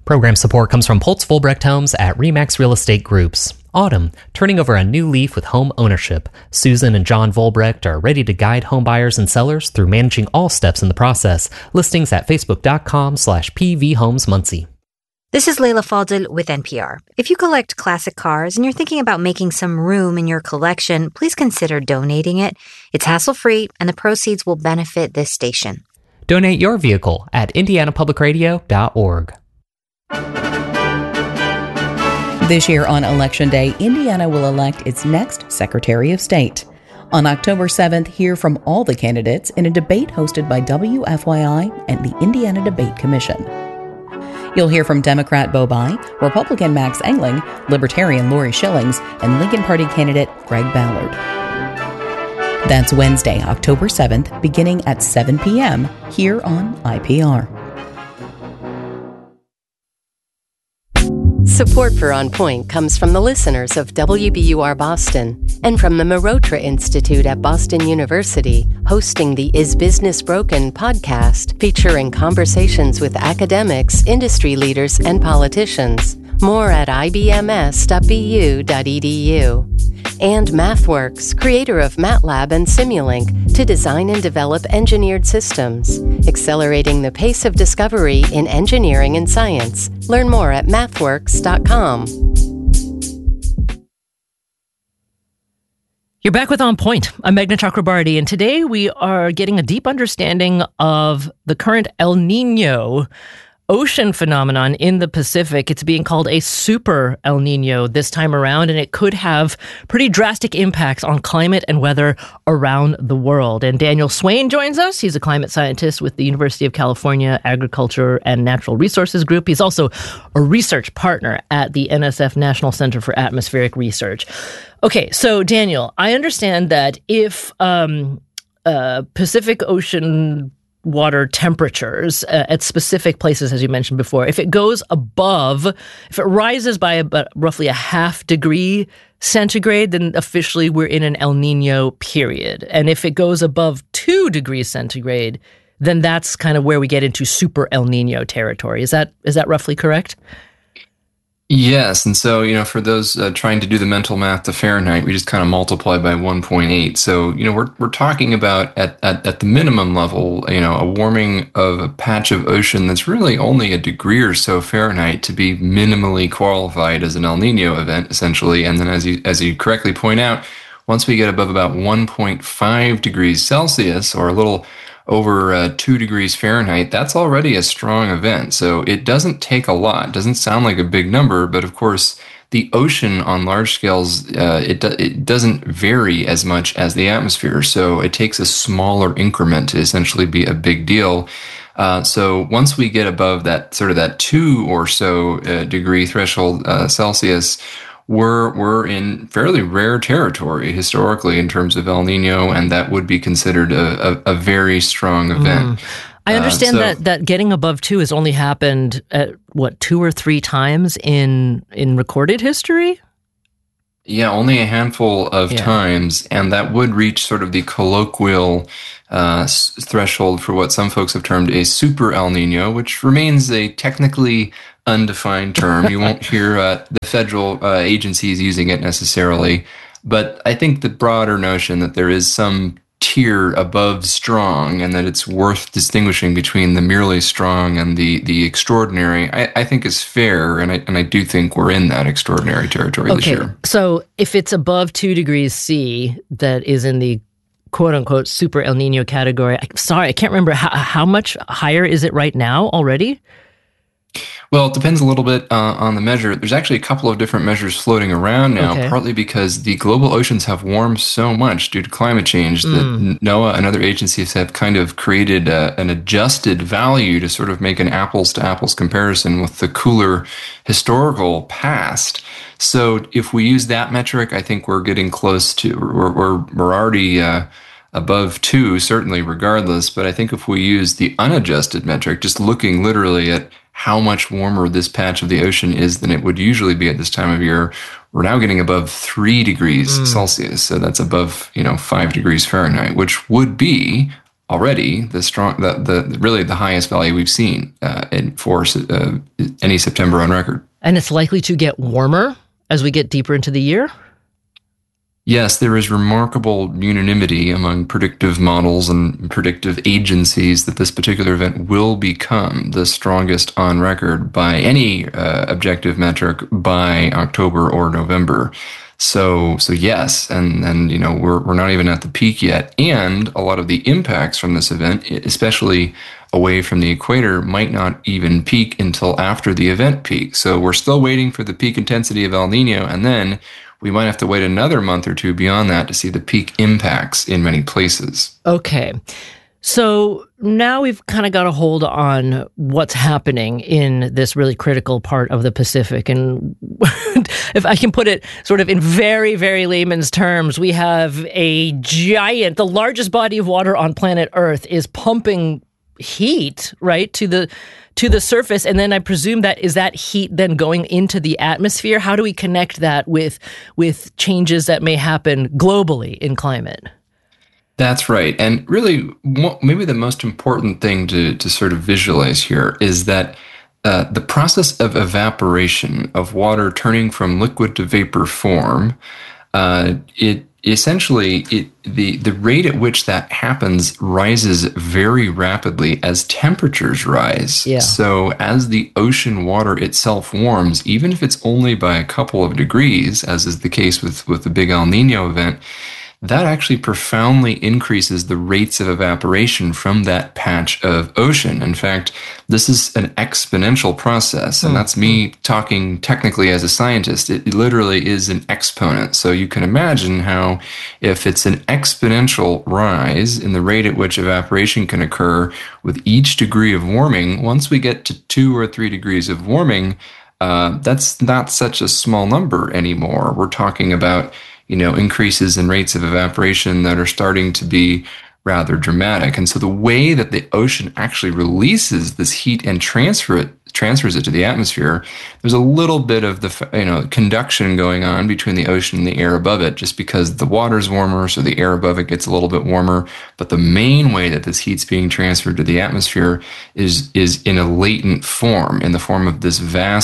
Program support comes from Pultz Volbrecht Homes at RE/MAX Real Estate Groups. Autumn, turning over a new leaf with home ownership. Susan and John Volbrecht are ready to guide home buyers and sellers through managing all steps in the process. Listings at facebook.com/pvhomesmuncie. This is Leila Fadel with NPR. If you collect classic cars and you're thinking about making some room in your collection, please consider donating it. It's hassle-free, and the proceeds will benefit this station. Donate your vehicle at indianapublicradio.org. This year on Election Day, Indiana will elect its next Secretary of State. On October 7th, hear from all the candidates in a debate hosted by WFYI and the Indiana Debate Commission. You'll hear from Democrat Bo Bai, Republican Max Engling, Libertarian Lori Schillings, and Lincoln Party candidate Greg Ballard. That's Wednesday, October 7th, beginning at 7 p.m. here on IPR. Support for On Point comes from the listeners of WBUR Boston and from the Marotra Institute at Boston University, hosting the Is Business Broken podcast, featuring conversations with academics, industry leaders, and politicians. More at ibms.bu.edu. And MathWorks, creator of MATLAB and Simulink, to design and develop engineered systems, accelerating the pace of discovery in engineering and science. Learn more at mathworks.com. You're back with On Point. I'm Meghna Chakrabarty, and today we are getting a deep understanding of the current El Nino ocean phenomenon in the Pacific. It's being called a super El Nino this time around, and it could have pretty drastic impacts on climate and weather around the world. And Daniel Swain joins us. He's a climate scientist with the University of California Agriculture and Natural Resources Group. He's also a research partner at the NSF National Center for Atmospheric Research. Okay, so Daniel, I understand that if Pacific Ocean water temperatures at specific places, as you mentioned before, if it rises by about roughly a half degree centigrade, then officially we're in an El Nino period. And if it goes above 2 degrees centigrade, then that's kind of where we get into super El Nino territory. Is that roughly correct? Yes. And so, for those trying to do the mental math to Fahrenheit, we just kind of multiply by 1.8. So, we're talking about at the minimum level, a warming of a patch of ocean that's really only a degree or so Fahrenheit to be minimally qualified as an El Nino event, essentially. And then as you correctly point out, once we get above about 1.5 degrees Celsius, or a little over 2 degrees Fahrenheit, that's already a strong event. So it doesn't take a lot. It doesn't sound like a big number, but of course, the ocean on large scales, it doesn't vary as much as the atmosphere. So it takes a smaller increment to essentially be a big deal. So once we get above that 2 or so degree threshold Celsius, we're in fairly rare territory historically in terms of El Nino, and that would be considered a very strong event. I understand that getting above 2 has only happened at 2 or 3 times in recorded history? Yeah, only a handful of times, and that would reach sort of the colloquial threshold for what some folks have termed a super El Nino, which remains a technically undefined term. You won't hear the federal agencies using it necessarily, but I think the broader notion that there is some tier above strong and that it's worth distinguishing between the merely strong and the extraordinary, I think is fair, and I do think we're in that extraordinary territory this year. So if it's above 2 degrees C, that is in the quote-unquote super El Nino category. Sorry, I can't remember. How much higher is it right now already? Well, it depends a little bit on the measure. There's actually a couple of different measures floating around now, partly because the global oceans have warmed so much due to climate change that NOAA and other agencies have kind of created an adjusted value to sort of make an apples-to-apples comparison with the cooler historical past. So if we use that metric, I think we're getting close to, we're already above 2, certainly regardless. But I think if we use the unadjusted metric, just looking literally at how much warmer this patch of the ocean is than it would usually be at this time of year, we're now getting above 3 degrees Celsius. So that's above, 5 degrees Fahrenheit, which would be already really the highest value we've seen for any September on record. And it's likely to get warmer as we get deeper into the year? Yes, there is remarkable unanimity among predictive models and predictive agencies that this particular event will become the strongest on record by any objective metric by October or November. So yes, and we're not even at the peak yet, and a lot of the impacts from this event, especially away from the equator, might not even peak until after the event peak. So we're still waiting for the peak intensity of El Nino, and then we might have to wait another month or two beyond that to see the peak impacts in many places. Okay. So now we've kind of got a hold on what's happening in this really critical part of the Pacific. And if I can put it sort of in very, very layman's terms, we have a giant, the largest body of water on planet Earth is pumping heat, right, to the surface. And then I presume that heat then going into the atmosphere? How do we connect that with changes that may happen globally in climate? That's right. And really, maybe the most important thing to sort of visualize here is that the process of evaporation of water turning from liquid to vapor form, the rate at which that happens rises very rapidly as temperatures rise. Yeah. So as the ocean water itself warms, even if it's only by a couple of degrees, as is the case with the big El Nino event, that actually profoundly increases the rates of evaporation from that patch of ocean. In fact, this is an exponential process, and that's me talking technically as a scientist. It literally is an exponent. So you can imagine how if it's an exponential rise in the rate at which evaporation can occur with each degree of warming, once we get to 2 or 3 degrees of warming, that's not such a small number anymore. We're talking about increases in rates of evaporation that are starting to be rather dramatic. And so the way that the ocean actually releases this heat and transfers it to the atmosphere, there's a little bit of the conduction going on between the ocean and the air above it, just because the water's warmer, so the air above it gets a little bit warmer. But the main way that this heat's being transferred to the atmosphere is in a latent form, in the form of this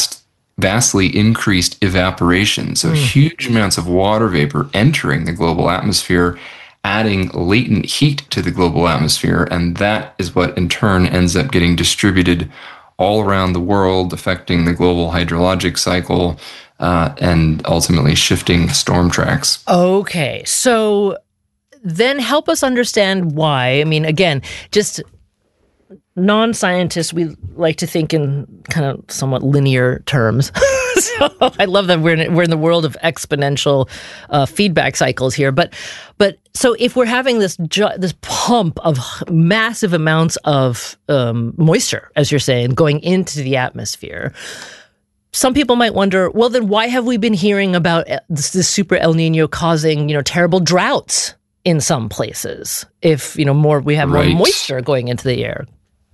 vastly increased evaporation. So huge amounts of water vapor entering the global atmosphere, adding latent heat to the global atmosphere. And that is what in turn ends up getting distributed all around the world, affecting the global hydrologic cycle, and ultimately shifting storm tracks. Okay. So then help us understand why. I mean, again, just non-scientists, we like to think in kind of somewhat linear terms. So I love that we're in the world of exponential feedback cycles here. But so if we're having this pump of massive amounts of moisture, as you're saying, going into the atmosphere, some people might wonder, well, then why have we been hearing about this super El Nino causing terrible droughts in some places? If we have more moisture going into the air.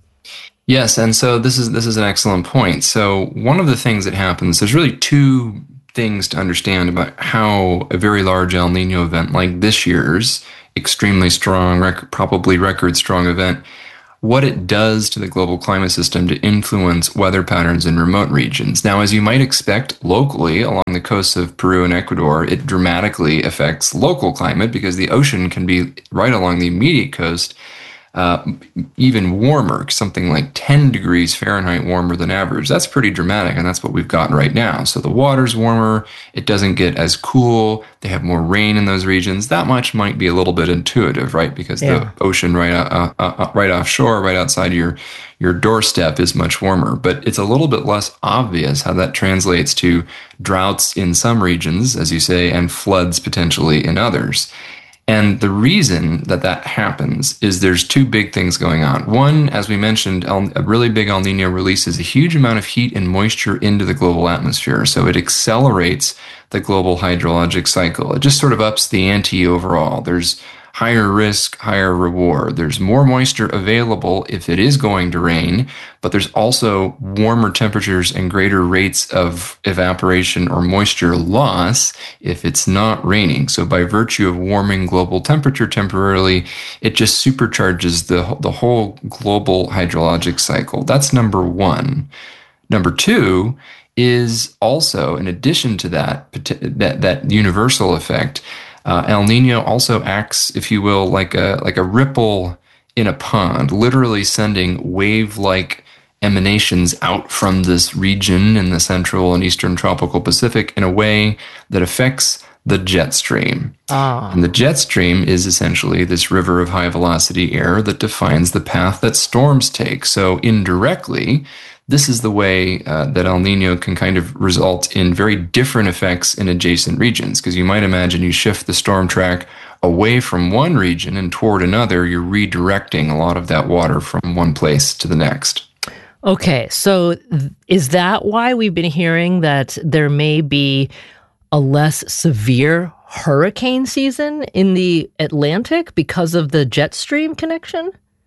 Yes, and so this is an excellent point. So one of the things that happens, there's really two things to understand about how a very large El Nino event like this year's extremely strong, probably record strong event, what it does to the global climate system to influence weather patterns in remote regions. Now, as you might expect, locally along the coasts of Peru and Ecuador, it dramatically affects local climate because the ocean can be right along the immediate coast, even warmer, something like 10 degrees Fahrenheit warmer than average. That's pretty dramatic, and that's what we've got right now. So the water's warmer, it doesn't get as cool, they have more rain in those regions. That much might be a little bit intuitive, right? Because the ocean right offshore, right outside your doorstep is much warmer. But it's a little bit less obvious how that translates to droughts in some regions, as you say, and floods potentially in others. And the reason that happens is there's two big things going on. One, as we mentioned, a really big El Nino releases a huge amount of heat and moisture into the global atmosphere. So it accelerates the global hydrologic cycle. It just sort of ups the ante overall. There's higher risk, higher reward. There's more moisture available if it is going to rain, but there's also warmer temperatures and greater rates of evaporation or moisture loss if it's not raining. So by virtue of warming global temperature temporarily, it just supercharges the whole global hydrologic cycle. That's number one. Number two is also, in addition to that universal effect, El Nino also acts, if you will, like a ripple in a pond, literally sending wave-like emanations out from this region in the central and eastern tropical Pacific in a way that affects the jet stream. And the jet stream is essentially this river of high velocity air that defines the path that storms take. So indirectly, this is the way that El Nino can kind of result in very different effects in adjacent regions. Because you might imagine you shift the storm track away from one region and toward another, you're redirecting a lot of that water from one place to the next. Okay, so is that why we've been hearing that there may be a less severe hurricane season in the Atlantic because of the jet stream connection?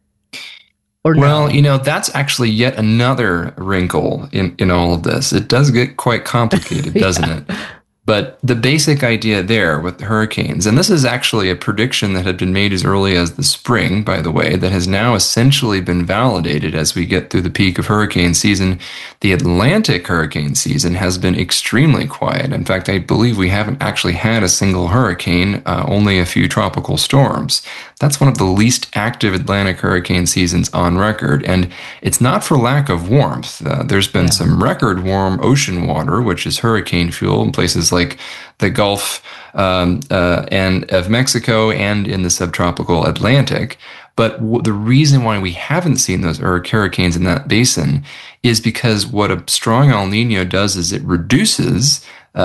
Well, that's actually yet another wrinkle in all of this. It does get quite complicated, doesn't it? But the basic idea there with the hurricanes, and this is actually a prediction that had been made as early as the spring, by the way, that has now essentially been validated as we get through the peak of hurricane season. The Atlantic hurricane season has been extremely quiet. In fact, I believe we haven't actually had a single hurricane, only a few tropical storms. That's one of the least active Atlantic hurricane seasons on record, and it's not for lack of warmth. There's been some record warm ocean water, which is hurricane fuel in places like the Gulf and of Mexico and in the subtropical Atlantic. But the reason why we haven't seen those hurricanes in that basin is because what a strong El Nino does is it reduces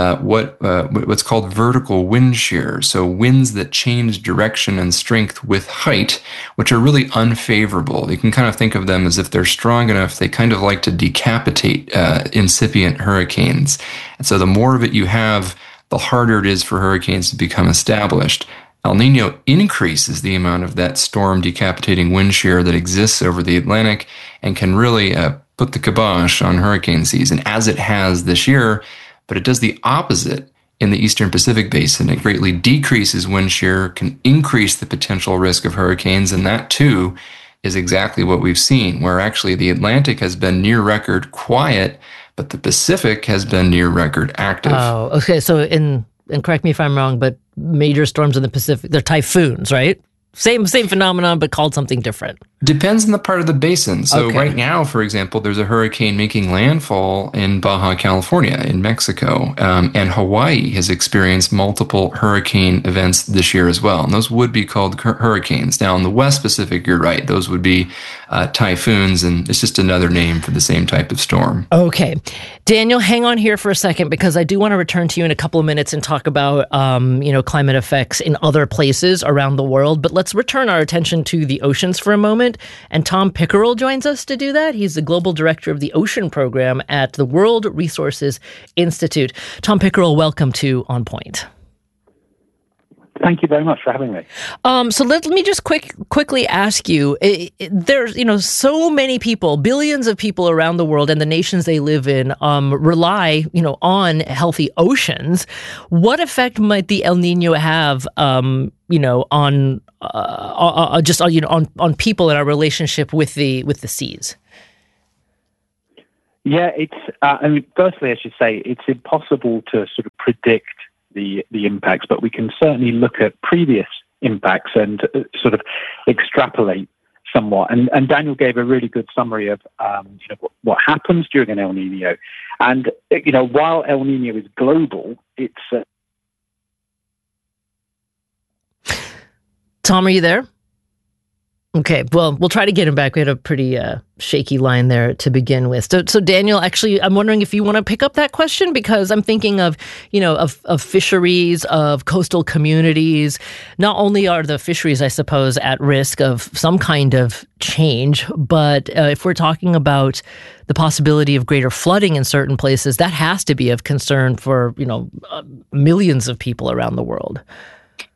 what's called vertical wind shear. So winds that change direction and strength with height, which are really unfavorable. You can kind of think of them as if they're strong enough, they kind of like to decapitate incipient hurricanes. And so the more of it you have, the harder it is for hurricanes to become established. El Nino increases the amount of that storm decapitating wind shear that exists over the Atlantic and can really put the kibosh on hurricane season, as it has this year. But it does the opposite in the Eastern Pacific Basin. It greatly decreases wind shear, can increase the potential risk of hurricanes, and that too is exactly what we've seen, where actually the Atlantic has been near record quiet, but the Pacific has been near record active. Oh, okay. So and correct me if I'm wrong, but major storms in the Pacific, they're typhoons, right? Same phenomenon, but called something different. Depends on the part of the basin. So right now, for example, there's a hurricane making landfall in Baja California in Mexico. And Hawaii has experienced multiple hurricane events this year as well. And those would be called hurricanes. Now, in the West Pacific, you're right. Those would be typhoons, and it's just another name for the same type of storm. Okay. Daniel, hang on here for a second, because I do want to return to you in a couple of minutes and talk about, climate effects in other places around the world. But let's return our attention to the oceans for a moment. And Tom Pickerel joins us to do that. He's the global director of the Ocean Program at the World Resources Institute. Tom Pickerel, welcome to On Point. Thank you very much for having me. So let me just quickly ask you, there's, so many people, billions of people around the world and the nations they live in rely, on healthy oceans. What effect might the El Nino have, on people in our relationship with the seas? Yeah, firstly, I should say it's impossible to sort of predict the impacts, but we can certainly look at previous impacts and sort of extrapolate somewhat. And Daniel gave a really good summary of what happens during an El Nino. And while El Nino is global, it's Tom, are you there? Okay, well, we'll try to get him back. We had a pretty shaky line there to begin with. So Daniel, actually, I'm wondering if you want to pick up that question, because I'm thinking of, of fisheries, of coastal communities. Not only are the fisheries, I suppose, at risk of some kind of change, but if we're talking about the possibility of greater flooding in certain places, that has to be of concern for, millions of people around the world.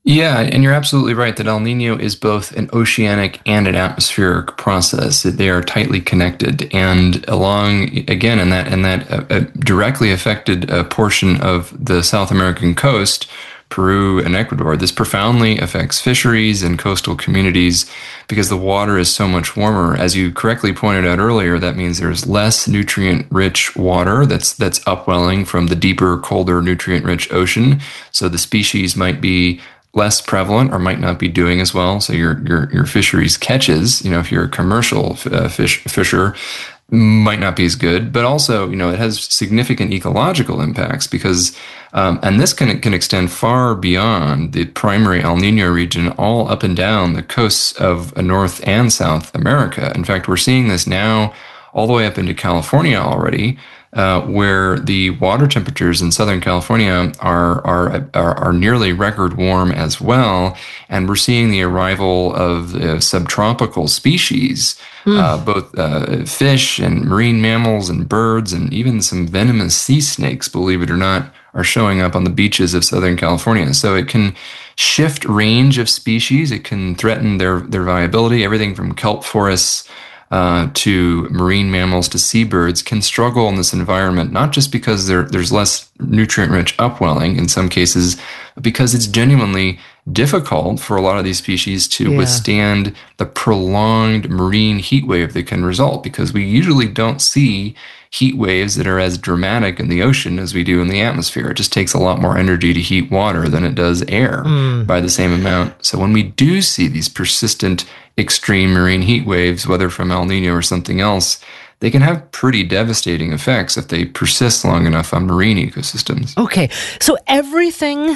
Yeah, and you're absolutely right that El Nino is both an oceanic and an atmospheric process. They are tightly connected, and along again in that directly affected portion of the South American coast, Peru and Ecuador, this profoundly affects fisheries and coastal communities because the water is so much warmer. As you correctly pointed out earlier, that means there's less nutrient-rich water that's upwelling from the deeper, colder, nutrient-rich ocean. So the species might be less prevalent or might not be doing as well. So your fisheries catches, if you're a commercial fisher, might not be as good. But also, it has significant ecological impacts because, and this can extend far beyond the primary El Nino region, all up and down the coasts of North and South America. In fact, we're seeing this now all the way up into California already. Where the water temperatures in Southern California are nearly record warm as well, and we're seeing the arrival of subtropical species, both fish and marine mammals and birds, and even some venomous sea snakes, believe it or not, are showing up on the beaches of Southern California. So it can shift range of species. It can threaten their viability. Everything from kelp forests to marine mammals to seabirds can struggle in this environment, not just because there's less nutrient-rich upwelling in some cases, but because it's genuinely difficult for a lot of these species to withstand the prolonged marine heat wave that can result, because we usually don't see heat waves that are as dramatic in the ocean as we do in the atmosphere. It just takes a lot more energy to heat water than it does air by the same amount. So when we do see these persistent extreme marine heat waves, whether from El Nino or something else, they can have pretty devastating effects if they persist long enough on marine ecosystems. Okay, so everything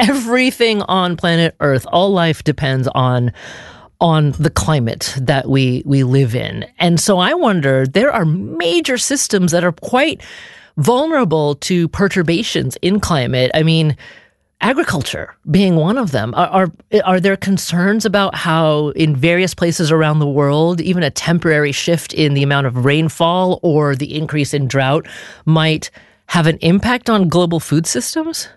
on planet Earth, all life depends on the climate that we live in. And so I wonder, there are major systems that are quite vulnerable to perturbations in climate. I mean, agriculture being one of them. Are there concerns about how in various places around the world, even a temporary shift in the amount of rainfall or the increase in drought might have an impact on global food systems?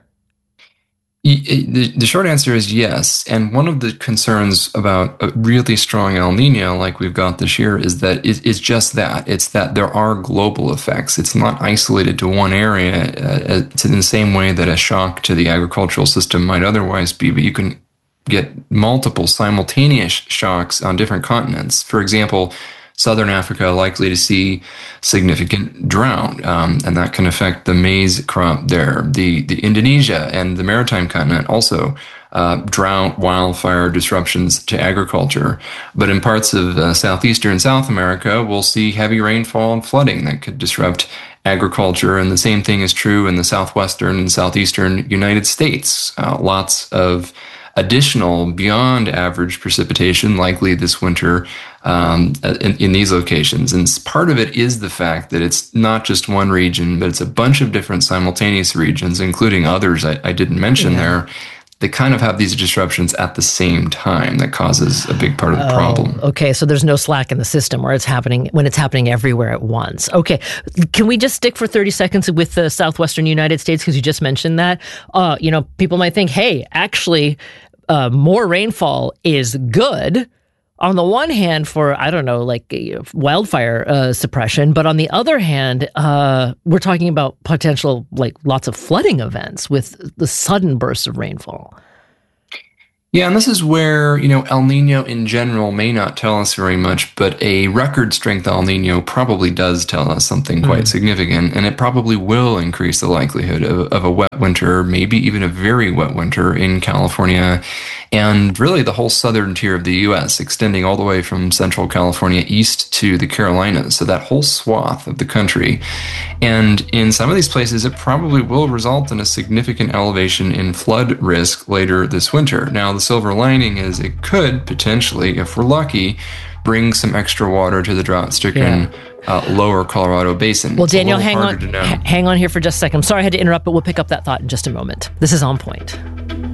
The short answer is yes. And one of the concerns about a really strong El Nino like we've got this year is that it's just that. It's that there are global effects. It's not isolated to one area in the same way that a shock to the agricultural system might otherwise be, but you can get multiple simultaneous shocks on different continents. For example, Southern Africa likely to see significant drought, and that can affect the maize crop there. The Indonesia and the maritime continent also drought, wildfire disruptions to agriculture. But in parts of southeastern South America, we'll see heavy rainfall and flooding that could disrupt agriculture. And the same thing is true in the southwestern and southeastern United States. Lots of additional beyond average precipitation likely this winter in these locations. And part of it is the fact that it's not just one region, but it's a bunch of different simultaneous regions, including others I didn't mention there. They kind of have these disruptions at the same time that causes a big part of the problem. Okay, so there's no slack in the system where it's happening everywhere at once. Okay, can we just stick for 30 seconds with the southwestern United States, because you just mentioned that? People might think, hey, actually, more rainfall is good. On the one hand, for, wildfire suppression, but on the other hand, we're talking about potential, lots of flooding events with the sudden bursts of rainfall. Yeah, and this is where, El Nino in general may not tell us very much, but a record strength El Nino probably does tell us something quite significant, and it probably will increase the likelihood of a wet winter, maybe even a very wet winter in California, and really the whole southern tier of the U.S., extending all the way from central California east to the Carolinas, so that whole swath of the country. And in some of these places, it probably will result in a significant elevation in flood risk later this winter. Now, the silver lining is it could potentially, if we're lucky, bring some extra water to the drought-stricken lower Colorado Basin. Well, Daniel, hang on here for just a second. I'm sorry I had to interrupt, but we'll pick up that thought in just a moment. This is On Point.